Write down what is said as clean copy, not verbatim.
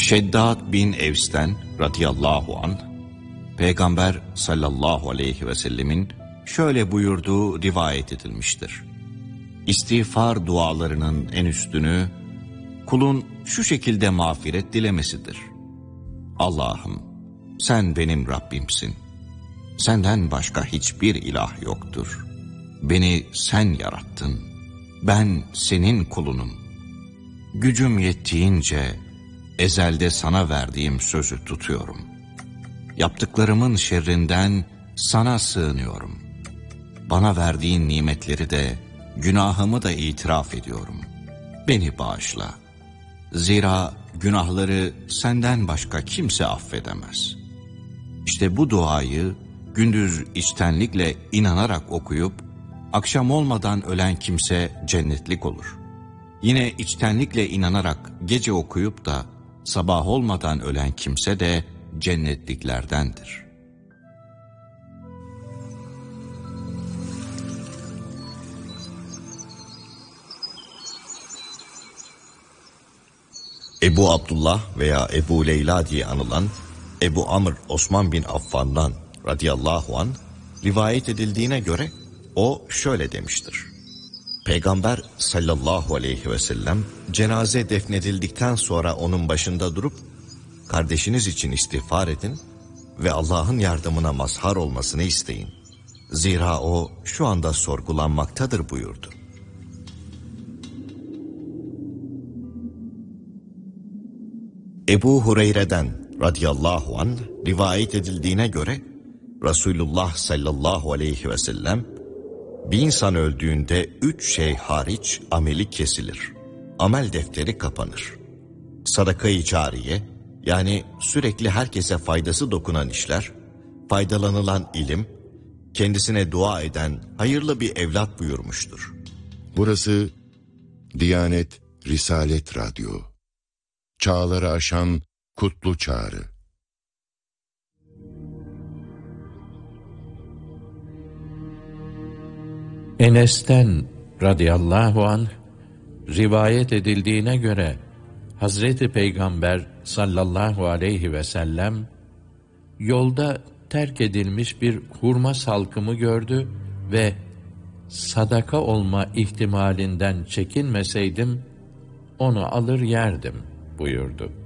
Şeddat bin Evs'ten radıyallahu anh, Peygamber sallallahu aleyhi ve sellemin şöyle buyurduğu rivayet edilmiştir. İstiğfar dualarının en üstünü, kulun şu şekilde mağfiret dilemesidir. Allah'ım, sen benim Rabbimsin. Senden başka hiçbir ilah yoktur. Beni sen yarattın. Ben senin kulunum. Gücüm yettiğince ezelde sana verdiğim sözü tutuyorum. Yaptıklarımın şerrinden sana sığınıyorum. Bana verdiğin nimetleri de, günahımı da itiraf ediyorum. Beni bağışla. Zira günahları senden başka kimse affedemez. İşte bu duayı gündüz içtenlikle inanarak okuyup, akşam olmadan ölen kimse cennetlik olur. Yine içtenlikle inanarak gece okuyup da sabah olmadan ölen kimse de cennetliklerdendir. Ebu Abdullah veya Ebu Leyla diye anılan Ebu Amr Osman bin Affan'dan radıyallahu anh rivayet edildiğine göre o şöyle demiştir. Peygamber sallallahu aleyhi ve sellem cenaze defnedildikten sonra onun başında durup kardeşiniz için istiğfar edin ve Allah'ın yardımına mazhar olmasını isteyin. Zira o şu anda sorgulanmaktadır buyurdu. Ebu Hureyre'den radıyallahu anh rivayet edildiğine göre Resulullah sallallahu aleyhi ve sellem bir insan öldüğünde 3 şey hariç ameli kesilir. Amel defteri kapanır. Sadaka-i cariye, yani sürekli herkese faydası dokunan işler, faydalanılan ilim, kendisine dua eden hayırlı bir evlat buyurmuştur. Burası Diyanet Risalet Radyo. Çağları aşan kutlu çağrı. Enes'ten radıyallahu anh rivayet edildiğine göre Hazreti Peygamber sallallahu aleyhi ve sellem yolda terk edilmiş bir hurma salkımı gördü ve sadaka olma ihtimalinden çekinmeseydim onu alır yerdim buyurdu.